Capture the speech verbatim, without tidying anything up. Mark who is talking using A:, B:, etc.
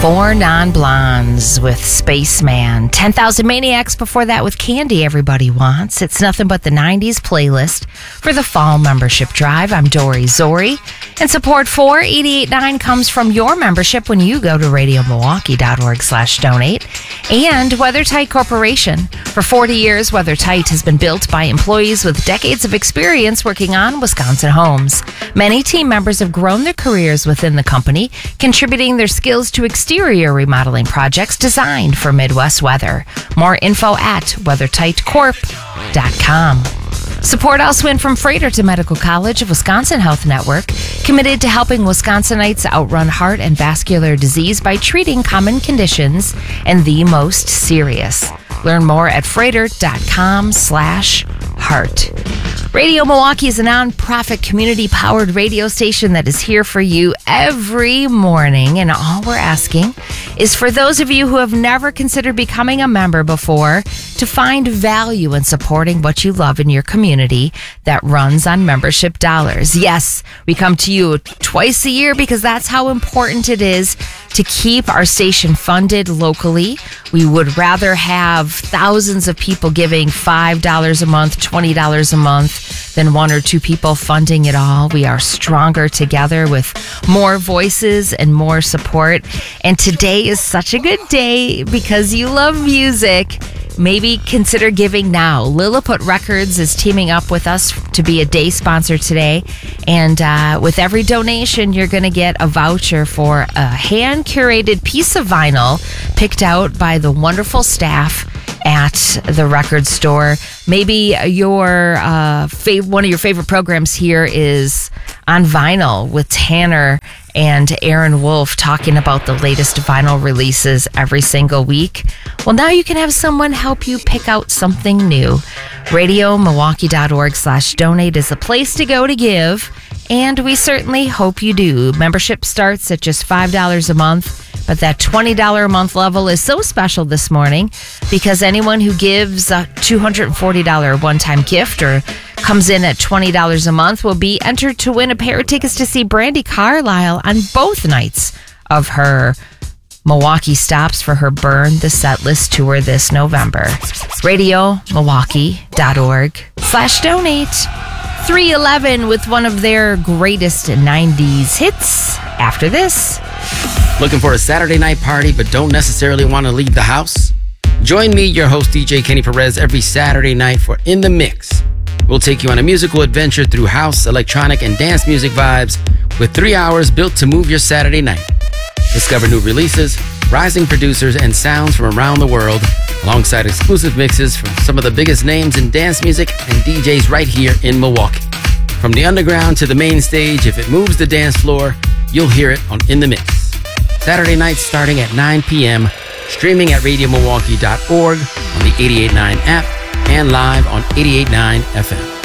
A: Four Non-Blondes with Spaceman. ten thousand Maniacs before that with Candy Everybody Wants. It's nothing but the nineties playlist for the fall membership drive. I'm Dory Zori. And support for eighty-eight point nine comes from your membership when you go to radio milwaukee dot org slash donate. And WeatherTight Corporation. For forty years, WeatherTight has been built by employees with decades of experience working on Wisconsin homes. Many team members have grown their careers within the company, contributing their skills to exterior remodeling projects designed for Midwest weather. More info at weather tight corp dot com. Support also in from Freighter to Medical College of Wisconsin Health Network, committed to helping Wisconsinites outrun heart and vascular disease by treating common conditions and the most serious. Learn more at freighter dot com slash heart. Radio Milwaukee is a nonprofit community-powered radio station that is here for you every morning, and all we're asking is for those of you who have never considered becoming a member before to find value in supporting what you love in your community that runs on membership dollars. Yes, we come to you twice a year because that's how important it is to keep our station funded locally. We would rather have thousands of people giving five dollars a month, twenty dollars a month, than one or two people funding it all. We are stronger together with more voices and more support. And today is such a good day because you love music. Maybe consider giving now. Lilliput Records is teaming up with us to be a day sponsor today. And uh, with every donation, you're going to get a voucher for a hand-curated piece of vinyl picked out by the wonderful staff at the record store. Maybe your uh, fav- one of your favorite programs here is On Vinyl with Tanner and Aaron Wolf talking about the latest vinyl releases every single week. Well, now you can have someone help you pick out something new. radio milwaukee dot org slash donate is the place to go to give, and we certainly hope you do. Membership starts at just five dollars a month. But that twenty dollars a month level is so special this morning because anyone who gives a two hundred forty dollars one-time gift or comes in at twenty dollars a month will be entered to win a pair of tickets to see Brandi Carlile on both nights of her Milwaukee stops for her Burn the Setlist tour this November. radio milwaukee dot org slash donate. three eleven with one of their greatest nineties hits after this.
B: Looking for a Saturday night party but don't necessarily want to leave the house? Join me, your host D J Kenny Perez, every Saturday night for In the Mix. We'll take you on a musical adventure through house, electronic, and dance music vibes with three hours built to move your Saturday night. Discover new releases, rising producers, and sounds from around the world, alongside exclusive mixes from some of the biggest names in dance music and D Js right here in Milwaukee. From the underground to the main stage, if it moves the dance floor, you'll hear it on In the Mix. Saturday nights starting at nine p.m., streaming at radio milwaukee dot org on the eighty-eight point nine app and live on eighty-eight point nine F M.